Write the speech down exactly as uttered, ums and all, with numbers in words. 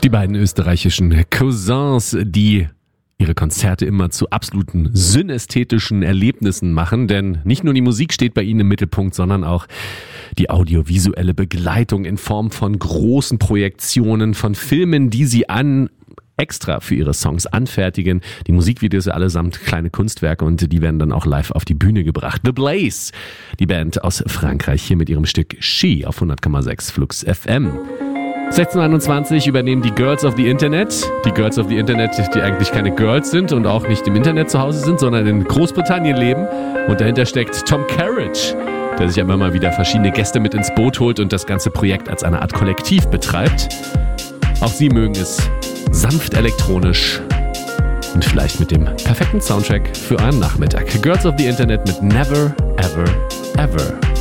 Die beiden österreichischen Cousins, die ihre Konzerte immer zu absoluten synästhetischen Erlebnissen machen, denn nicht nur die Musik steht bei ihnen im Mittelpunkt, sondern auch die audiovisuelle Begleitung in Form von großen Projektionen, von Filmen, die sie an extra für ihre Songs anfertigen. Die Musikvideos allesamt kleine Kunstwerke und die werden dann auch live auf die Bühne gebracht. The Blaze, die Band aus Frankreich, hier mit ihrem Stück She auf hundert Komma sechs Flux F M. sechzehn Uhr einundzwanzig übernehmen die Girls of the Internet. Die Girls of the Internet, die eigentlich keine Girls sind und auch nicht im Internet zu Hause sind, sondern in Großbritannien leben. Und dahinter steckt Tom Carriage, der sich immer mal wieder verschiedene Gäste mit ins Boot holt und das ganze Projekt als eine Art Kollektiv betreibt. Auch sie mögen es sanft elektronisch und vielleicht mit dem perfekten Soundtrack für einen Nachmittag. Girls of the Internet mit Never, Ever, Ever.